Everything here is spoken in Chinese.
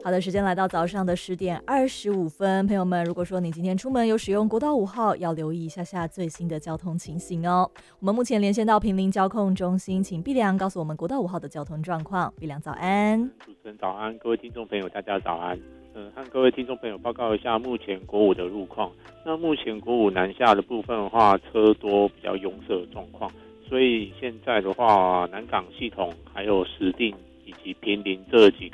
好的，时间来到早上的10:25，朋友们，如果说你今天出门有使用国道5号，要留意一下最新的交通情形哦。我们目前连线到坪林交控中心，请碧良告诉我们国道5号的交通状况。碧良早安。 主持人早安，各位听众朋友大家早安。和各位听众朋友报告一下目前国五的路况。那目前国五南下的部分的话，车多比较拥塞的状况，所以现在的话，南港系统还有石碇以及坪林这几个